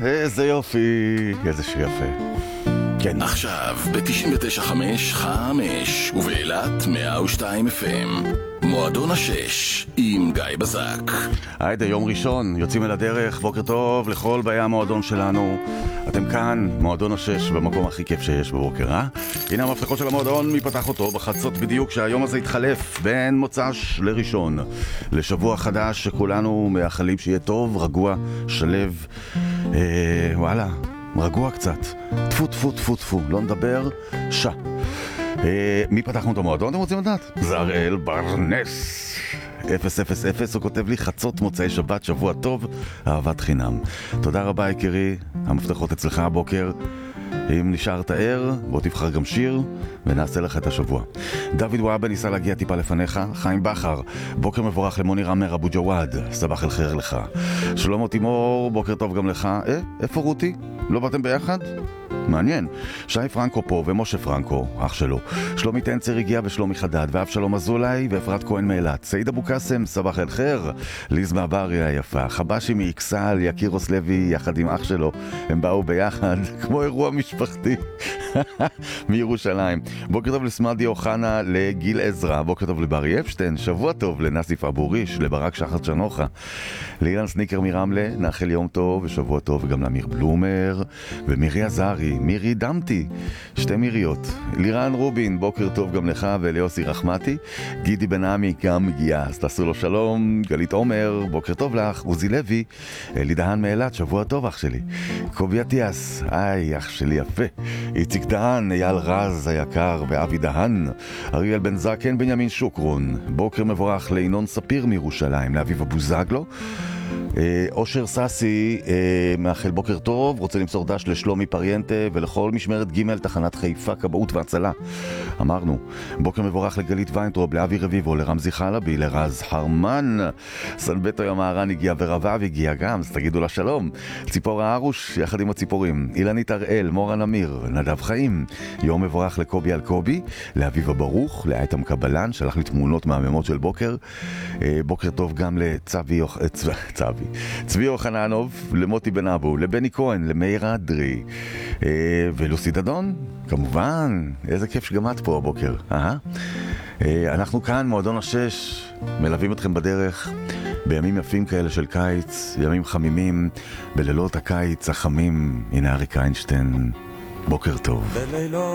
איזה יופי, איזה שיר יפה. כן. עכשיו ב-99.5 ובאילת 102 FM מועדון השש עם גיא בזק. היידה, יום ראשון, יוצאים אל הדרך. בוקר טוב לכל באי המועדון שלנו. אתם כאן, מועדון השש, במקום הכי כיף שיש בבוקר, אה? הנה המפתחות של המועדון, מי פתח אותו בחצות בדיוק שהיום הזה יתחלף בין מוצ"ש לראשון, לשבוע חדש שכולנו מאחלים שיהיה טוב, רגוע, שלב, וואלה, רגוע קצת. טפו טפו טפו טפו, לא נדבר, מי פתחנו את המועדון, אתם רוצים לדעת? זראל ברנס 000, הוא כותב לי חצות מוצאי שבת, שבוע טוב, אהבת חינם. תודה רבה יקירי, המפתחות אצלך הבוקר. אם נשארת ער, בוא תבחר גם שיר ונעשה לך את השבוע. דוד וואבה ניסה להגיע טיפה לפניך. חיים בחר, בוקר מבורך למוני רמר אבו ג'וואד, סבח אל חיר לך. שלמה תימור, בוקר טוב גם לך. איפה רותי? לא באתם ביחד? מעניין. שי פרנקו פה ומשה פרנקו, אח שלו. שלומי טנצר הגיע ושלומי חדד, ואבשלום אזולאי ואפרת כהן מאילת. סעיד אבו קסם, סבח אל חיר. ליז מהברי היפה. חבשי מאיקסל, יקירוס לוי יחד עם אח שלו. הם באו ביחד, כמו אירוע משפחתי. מירושלים. בוקר טוב לסמדי אוחנה, לגיל עזרא. בוקר טוב לברי אפשטיין. שבוע טוב לנסיף אבו ריש, לברק שחר צ'נוחה. לאילן סניקר מרמלה, נאחל יום טוב ושבוע טוב, וגם לאמיר בלומר ומירי עזרי, מירי דמתי, שתי מיריות. לירן רובין, בוקר טוב גם לך וליוסי רחמתי. גידי בן עמי גם מגיע, אז תעשו לו שלום. גלית עומר, בוקר טוב לך. עוזי לוי, אלי דהן מאילת, שבוע טוב אח שלי. קובי עטיאס, היי אח שלי יפה. איציק דהן, אייל רז היקר ואבי דהן. אריאל בן זקן, בנימין שוקרון. בוקר מבורך לינון ספיר מירושלים, לאביב אבו זגלו. אושר ססי מאחל בוקר טוב, רוצה למסור דש לשלומי פריינטה ולכל משמרת ג' תחנת חיפה כבאות והצלה. אמרנו, בוקר מבורך לגלית ויינטרוב, לאבי רביבו, לרמזי חלבי, לרז חרמן. סנבטו ימהרן הגיע ורבב הגיע גם, אז תגידו לה שלום. ציפור הארוש יחד עם הציפורים, אילנית הראל, מורן אמיר, נדב חיים. יום מבורך לקובי על קובי, לאביב ברוך, לאייתם קבלן שלח לי תמונות מהממות של בוקר. בוקר טוב גם צבי אוחננוב, למוטי בן אבו, לבני כהן, למאיר אדרי ולוסי דדון, כמובן. איזה כיף שגם את פה הבוקר. אנחנו כאן, מועדון השש, מלווים אתכם בדרך בימים יפים כאלה של קיץ, ימים חמימים, בלילות הקיץ החמים. הנה אריק איינשטיין, בוקר טוב.